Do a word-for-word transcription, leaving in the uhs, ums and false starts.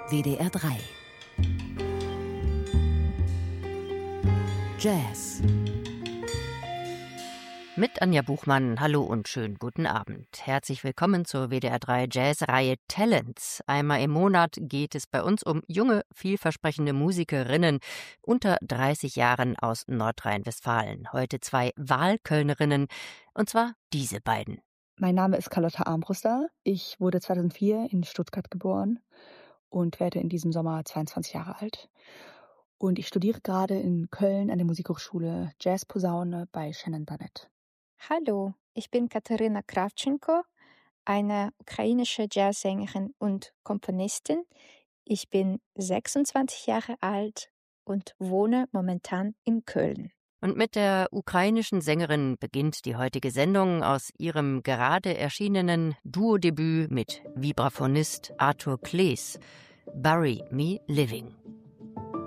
W D R drei. Jazz. Mit Anja Buchmann, hallo und schönen guten Abend. Herzlich willkommen zur W D R drei Jazz-Reihe Talents. Einmal im Monat geht es bei uns um junge, vielversprechende Musikerinnen unter dreißig Jahren aus Nordrhein-Westfalen. Heute zwei Wahlkölnerinnen, und zwar diese beiden. Mein Name ist Carlotta Armbruster. Ich wurde zweitausendvier in Stuttgart geboren und werde in diesem Sommer zweiundzwanzig Jahre alt. Und ich studiere gerade in Köln an der Musikhochschule Jazzposaune bei Shannon Barnett. Hallo, ich bin Katerina Krawtschenko, eine ukrainische Jazzsängerin und Komponistin. Ich bin sechsundzwanzig Jahre alt und wohne momentan in Köln. Und mit der ukrainischen Sängerin beginnt die heutige Sendung aus ihrem gerade erschienenen Duodebüt mit Vibraphonist Arthur Klees, Bury Me Living.